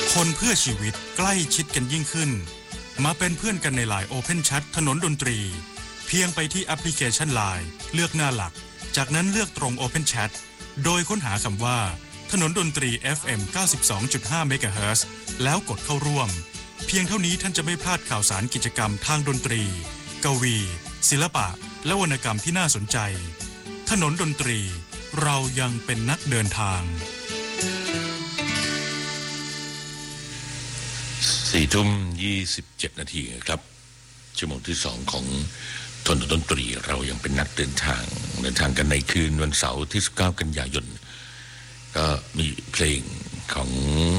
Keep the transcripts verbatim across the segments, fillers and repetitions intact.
คนเพื่อชีวิตใกล้ชิดกันยิ่งขึ้นมาเป็นเพื่อนกันในไลน์ Open Chat ถนนดนตรีเพียงไปที่แอปพลิเคชัน ไลน์ เลือกหน้าหลักจากนั้นเลือกตรง Open Chat โดยค้นหาคำว่าถนนดนตรี เอฟ เอ็ม เก้าสิบสองจุดห้า เมกะเฮิรตซ์แล้วกดเข้าร่วมเพียงเท่านี้ท่านจะไม่พลาดข่าวสารกิจกรรมทางดนตรีกวีศิลปะและวรรณกรรมที่น่าสนใจถนนดนตรีเรายังเป็นนักเดินทางสี่ทุ่มยี่สิบเจ็ดนาทีครับชั่วโมงที่สองของถนนดนตรีเรายังเป็นนักเดินทางเดินทางกันในคืนวันเสาร์ที่สิบเก้ากันยายนก็มีเพลงของ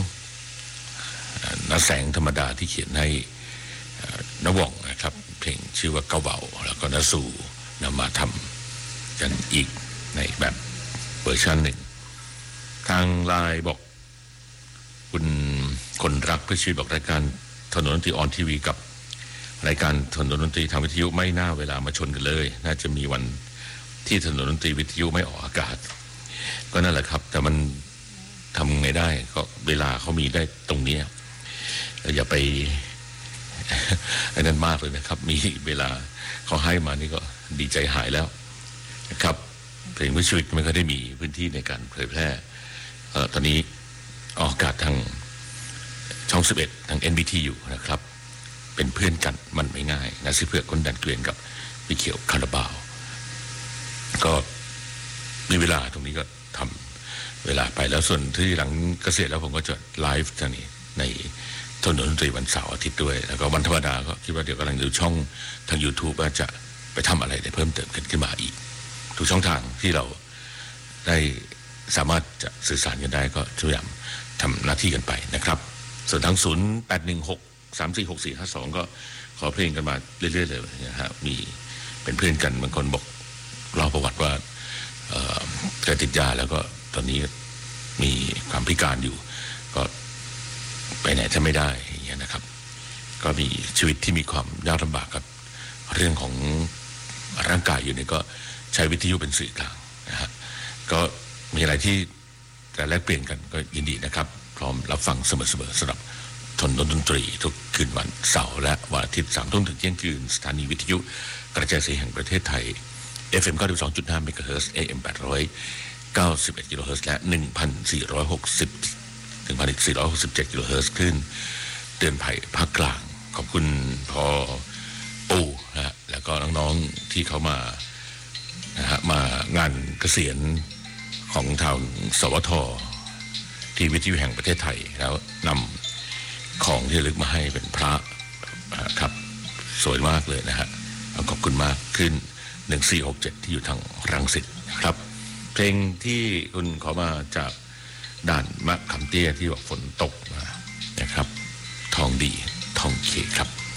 ณแสงธรรมดาที่เขียนให้ณว่องนะครับเพลงชื่อว่าเกาเบาแล้วก็ณสู่นำมาทำกันอีกในแบบเวอร์ชันหนึ่งทางไลน์บอกคุณคนรักเพื่อชีวิตบอกรายการถนนดนตรีออนทีวีกับรายการถนนดนตรีทางวิทยุไม่น่าเวลามาชนกันเลยน่าจะมีวันที่ถนนดนตรีวิทยุไม่ออกอากาศก็นั่นแหละครับแต่มันทำไงได้ก็เวลาเขามีได้ตรงนี้อย่าไปไอ้นั่นมากเลยนะครับมีเวลาเขาให้มานี่ก็ดีใจหายแล้วนะครับเพลงวิชีวิตมันก็ได้มีพื้นที่ในการเผยแพร่ตอนนี้ออกอากาศทางช่องสิบเอ็ดทาง เอ็น บี ที อยู่นะครับเป็นเพื่อนกันมันไม่ง่ายนะสิเพื่อคนดันเกลียนกับพี่เขียวคาราบาวก็มีเวลาตรงนี้ก็ทำเวลาไปแล้วส่วนที่หลังเกษียณแล้วผมก็จะไลฟ์ทางนี้ในถนนดนตรีวันเสาร์อาทิตย์ด้วยแล้วก็วันธรรมดาก็คิดว่าเดี๋ยวกำลังดูช่องทาง YouTube ว่าจะไปทำอะไรได้เพิ่มเติมขึ้นมาอีกทุกช่องทางที่เราได้สามารถจะสื่อสารกันได้ก็พยายามทำหน้าที่กันไปนะครับส่วนทางศูนย์ แปด หนึ่ง หก สาม สี่ หก สี่ ห้า สองก็ขอเพลงกันมาเรื่อยๆเลยนะฮะมีเป็นเพื่อนกันบางคนบอกเล่าประวัติว่าเอ่อเคยติดยาแล้วก็ตอนนี้มีความพิการอยู่ก็ไปไหนถ้าไม่ได้อย่างเงี้ยนะครับก็มีชีวิตที่มีความยากลำบากกับเรื่องของร่างกายอยู่เนี่ยก็ใช้วิทยุเป็นสื่อกลางนะฮะก็มีอะไรที่จะแลกเปลี่ยนกันก็ยินดีนะครับพร้อมรับฟังเสมอๆสำหรับถนนดนตรีทุกคืนวันเสาร์และวันอาทิตย์สามทุ่มถึงเที่ยงคืนสถานีวิทยุกระจายเสียงแห่งประเทศไทย เอฟ เอ็ม เก้าสิบสองจุดห้า เมกะเฮิรตซ์ เอ เอ็ม แปดร้อยเก้าสิบเอ็ด กิโลเฮิรตซ์และ หนึ่งพันสี่ร้อยหกสิบ หนึ่งพันสี่ร้อยหกสิบเจ็ด กิโลเฮิรตซ์คลื่นเตือนภัยภาคกลางขอบคุณพอปู่นะฮะแล้วก็น้องๆที่เขามานะฮะมางานเกษียณของทางสวทที่วิทยุแห่งประเทศไทยแล้วนำของที่ระลึกมาให้เป็นพระครับสวยมากเลยนะฮะขอบคุณมากขึ้นหนึ่งสี่หกเจ็ดที่อยู่ทางรังสิตนะครับเพลงที่คุณขอมาจากด่านมะขามเตี้ยที่บอกฝนตกมานะครับทองดีทองเคครับ